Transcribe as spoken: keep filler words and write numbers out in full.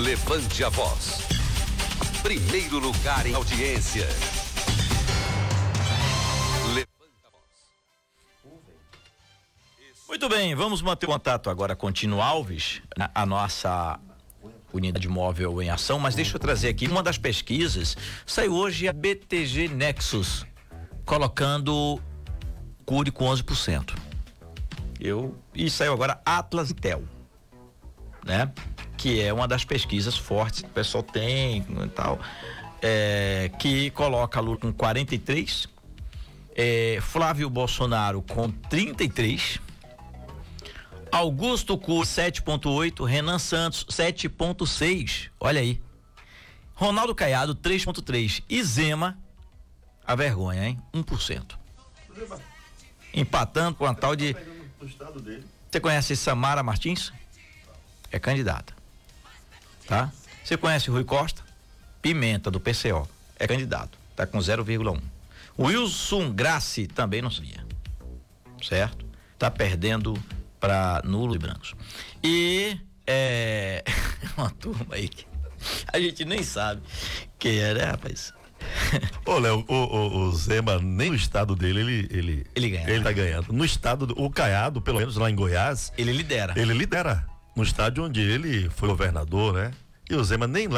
Levante a voz. Primeiro lugar em audiência. Levante a voz. Muito bem, vamos manter o contato agora com Tino Alves, a, a nossa unidade móvel em ação, mas deixa eu trazer aqui uma das pesquisas. Saiu hoje a B T G Nexus, colocando Cury com onze por cento. Eu, e saiu agora Atlas Intel, né? Que é uma das pesquisas fortes que o pessoal tem e tal, é, que coloca Lula com quarenta e três, é, Flávio Bolsonaro com trinta e três, Augusto Cury sete ponto oito, Renan Santos sete ponto seis, olha aí, Ronaldo Caiado três ponto três e Zema, a vergonha, hein? um por cento. Empatando com a tal de... Você conhece Samara Martins? É candidata. Tá? Você conhece Rui Costa? Pimenta, do P C O. É candidato. Tá com zero vírgula um. Wilson Grassi também não sabia. Certo? Tá perdendo para nulos e brancos. E é uma turma aí que a gente nem sabe quem é, né, rapaz? Ô, Léo, o, o, o Zema, nem no estado dele, ele ele, ele ganha. Ele tá ganhando. No estado, do, o Caiado, pelo menos lá em Goiás, ele lidera. Ele lidera. No estádio onde ele foi governador, né? E o Zema nem lá